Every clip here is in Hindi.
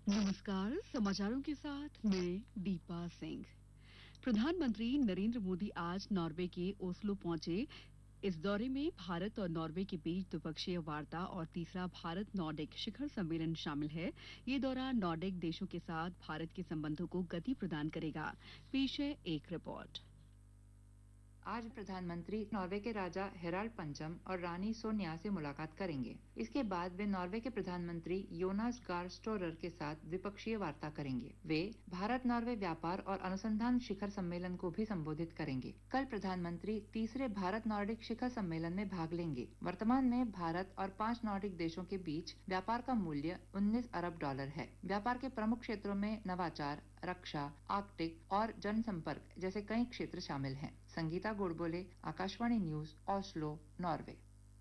नमस्कार, समाचारों के साथ मैं दीपा सिंह। प्रधानमंत्री नरेंद्र मोदी आज नॉर्वे के ओस्लो पहुंचे। इस दौरे में भारत और नॉर्वे के बीच द्विपक्षीय वार्ता और तीसरा भारत नॉर्डिक शिखर सम्मेलन शामिल है। ये दौरा नॉर्डिक देशों के साथ भारत के संबंधों को गति प्रदान करेगा। पेश है एक रिपोर्ट। आज प्रधानमंत्री नॉर्वे के राजा हेराल्ड पंचम और रानी सोनिया से मुलाकात करेंगे। इसके बाद वे नॉर्वे के प्रधानमंत्री योनास गार स्टोरर के साथ द्विपक्षीय वार्ता करेंगे। वे भारत नॉर्वे व्यापार और अनुसंधान शिखर सम्मेलन को भी संबोधित करेंगे। कल प्रधानमंत्री तीसरे भारत नॉर्डिक शिखर सम्मेलन में भाग लेंगे। वर्तमान में भारत और 5 नॉर्डिक देशों के बीच व्यापार का मूल्य 19 अरब डॉलर है। व्यापार के प्रमुख क्षेत्रों में नवाचार, रक्षा, आर्कटिक और जनसंपर्क जैसे कई क्षेत्र शामिल हैं। Sangeeta Godbole, Akashvani news, Oslo, Norway.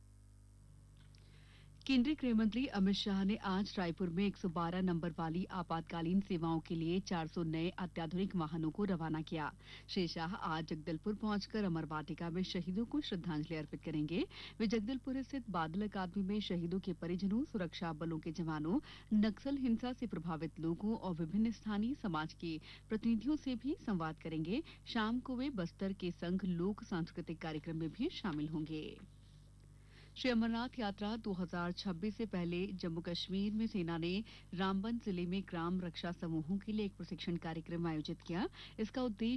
केंद्रीय गृह मंत्री अमित शाह ने आज रायपुर में 112 नंबर वाली आपातकालीन सेवाओं के लिए 400 नए अत्याधुनिक वाहनों को रवाना किया। श्री शाह आज जगदलपुर पहुंचकर अमर वाटिका में शहीदों को श्रद्धांजलि अर्पित करेंगे। वे जगदलपुर स्थित बादल अकादमी में शहीदों के परिजनों, सुरक्षा बलों के जवानों, नक्सल हिंसा से प्रभावित लोगों और विभिन्न स्थानीय समाज के प्रतिनिधियों से भी संवाद करेंगे। शाम को वे बस्तर के संघ लोक सांस्कृतिक कार्यक्रम में भी शामिल होंगे। श्री अमरनाथ यात्रा 2026 से पहले जम्मू कश्मीर में सेना ने रामबन जिले में ग्राम रक्षा समूहों के लिए एक प्रशिक्षण कार्यक्रम आयोजित किया। इसका उद्देश्य